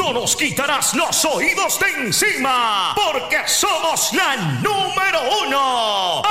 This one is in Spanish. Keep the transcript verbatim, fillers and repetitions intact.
no nos quitarás los oídos de encima, porque somos la número uno